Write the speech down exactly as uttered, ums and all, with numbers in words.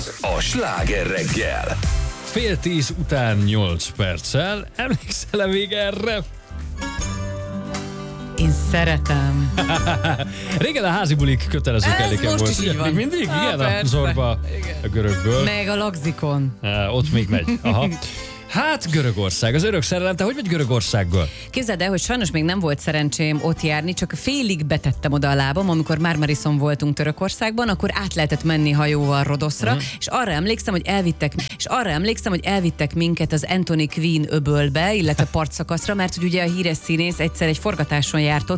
A sláger reggel. Fél tíz után nyolc perccel. Emlékszel-e még erre? Én szeretem. Régen a házi bulik kötelező Ez kelléken most volt. is így van. Még mindig? Há, Igen, a persze. Zorba Igen. a görögből. Meg a Lagzikon. Á, ott még megy. Aha. Hát Görögország, az örök szerelem. Te hogy vagy Görögországgal? Képzeld el, hogy sajnos még nem volt szerencsém ott járni, csak félig betettem oda a lábam, amikor Marmarison voltunk Törökországban, akkor át lehetett menni hajóval Rodoszra, uh-huh. és arra emlékszem, hogy elvittek, és arra emlékszem, hogy elvittek minket az Anthony Quinn öbölbe, illetve partszakaszra, mert hogy ugye a híres színész egyszer egy forgatáson járt ott,